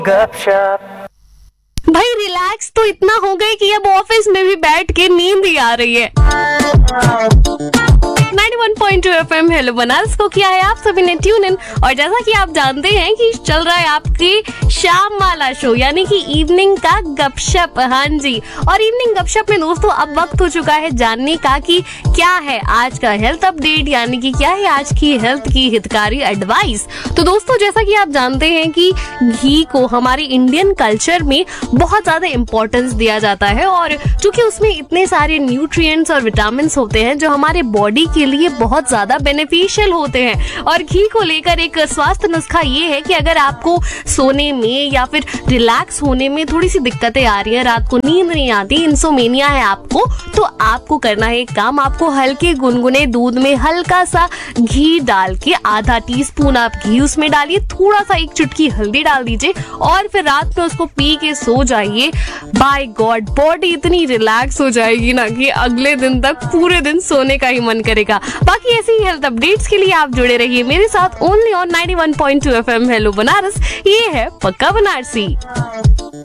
गपशप। भाई रिलैक्स तो इतना हो गए कि अब ऑफिस में भी बैठ के नींद ही आ रही है। 91.2 FM हेलो बनारस को किया है आप सभी ने ट्यून इन। और जैसा कि आप जानते हैं कि चल रहा है आपकी शाम वाला शो यानी कि इवनिंग का गपशप। हाँ जी, और इवनिंग गपशप में दोस्तों अब वक्त हो चुका है जानने का कि क्या है आज का हेल्थ अपडेट, यानी कि क्या है आज की हेल्थ की हितकारी एडवाइस। तो दोस्तों जैसा कि आप जानते हैं कि घी को हमारे इंडियन कल्चर में बहुत ज्यादा इम्पोर्टेंस दिया जाता है, और चूंकि उसमें इतने सारे न्यूट्रिएंट्स और विटामिन होते हैं जो हमारे बॉडी के लिए बहुत ज्यादा बेनिफिशियल होते हैं। और घी को लेकर एक स्वास्थ्य नुस्खा ये है कि अगर आपको सोने में या फिर रिलैक्स होने में थोड़ी सी दिक्कतें आ रही हैं, रात को नींद नहीं आती, इंसोमेनिया है आपको, तो आपको करना है एक काम। आपको हल्के गुनगुने दूध में हल्का सा घी डाल के, आधा टीस्पून आप घी उसमें डालिए, थोड़ा सा एक चुटकी हल्दी डाल दीजिए और फिर रात में उसको पी के सो जाइए। बाय गॉड बॉडी इतनी रिलैक्स हो जाएगी ना कि अगले दिन तक पूरे दिन सोने का ही मन करेगा। बाकी ऐसी ही हेल्थ अपडेट्स के लिए आप जुड़े रहिए मेरे साथ only on 91.2 FM hello Banaras. ये है पक्का बनारसी।